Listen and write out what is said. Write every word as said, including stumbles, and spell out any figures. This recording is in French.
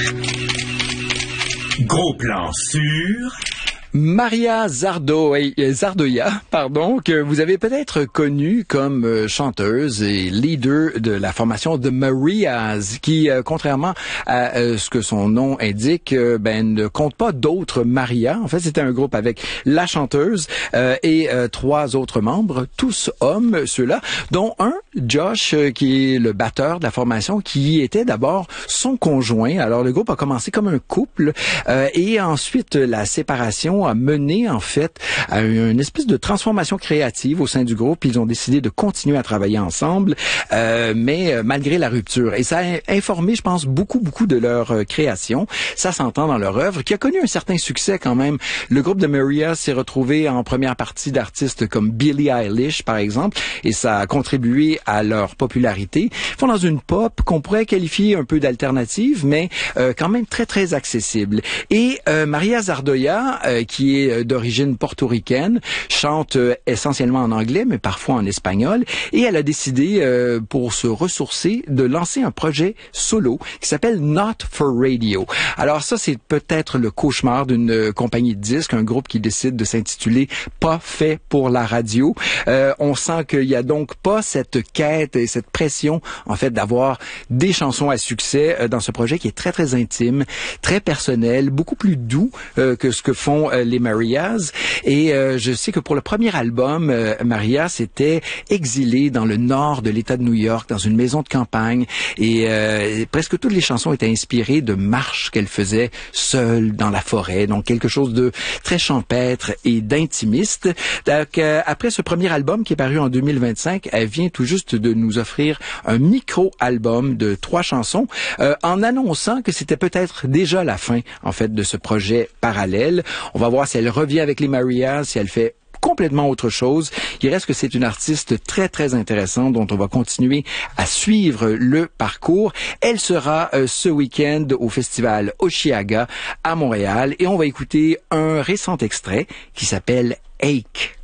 Gros plan sur... Maria Zardo, Zardoya, pardon, que vous avez peut-être connue comme chanteuse et leader de la formation The Marias, qui, euh, contrairement à euh, ce que son nom indique, euh, ben ne compte pas d'autres Maria. En fait, c'était un groupe avec la chanteuse euh, et euh, trois autres membres, tous hommes, ceux-là, dont un, Josh, euh, qui est le batteur de la formation, qui était d'abord son conjoint. Alors, le groupe a commencé comme un couple euh, et ensuite la séparation a mené en fait à une espèce de transformation créative au sein du groupe. Ils ont décidé de continuer à travailler ensemble, euh, mais euh, malgré la rupture. Et ça a informé, je pense, beaucoup, beaucoup de leur euh, création. Ça s'entend dans leur œuvre, qui a connu un certain succès quand même. Le groupe de Maria s'est retrouvé en première partie d'artistes comme Billie Eilish, par exemple, et ça a contribué à leur popularité. Ils font dans une pop qu'on pourrait qualifier un peu d'alternative, mais euh, quand même très, très accessible. Et euh, Maria Zardoya, euh, qui est d'origine portoricaine, chante euh, essentiellement en anglais, mais parfois en espagnol, et elle a décidé, euh, pour se ressourcer, de lancer un projet solo qui s'appelle Not for Radio. Alors ça, c'est peut-être le cauchemar d'une euh, compagnie de disques, un groupe qui décide de s'intituler Pas fait pour la radio. Euh, on sent qu'il y a donc pas cette quête et cette pression, en fait, d'avoir des chansons à succès euh, dans ce projet qui est très, très intime, très personnel, beaucoup plus doux euh, que ce que font euh, les Marias. Et euh, je sais que pour le premier album, euh, Maria s'était exilée dans le nord de l'État de New York, dans une maison de campagne. Et euh, presque toutes les chansons étaient inspirées de marches qu'elle faisait seule dans la forêt. Donc quelque chose de très champêtre et d'intimiste. Donc euh, après ce premier album qui est paru en deux mille vingt-cinq, elle vient tout juste de nous offrir un micro-album de trois chansons euh, en annonçant que c'était peut-être déjà la fin, en fait, de ce projet parallèle. On va voir si elle revient avec les Marias, si elle fait complètement autre chose. Il reste que c'est une artiste très, très intéressante dont on va continuer à suivre le parcours. Elle sera euh, ce week-end au festival Osheaga à Montréal et on va écouter un récent extrait qui s'appelle Ache.